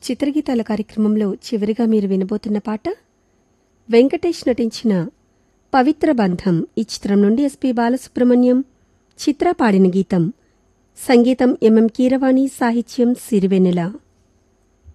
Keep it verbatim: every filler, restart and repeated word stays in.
చిత్రగీతాల కార్యక్రమంలో చివరిగా మీరు వినబోతున్న పాట వెంకటేష్ నటించిన పవిత్ర బంధం ఈ చిత్రం నుండి ఎస్పి బాలసుబ్రహ్మణ్యం చిత్ర పాడిన గీతం. సంగీతం ఎంఎం కీరవాణి, సాహిత్యం సిరివెన్నెల.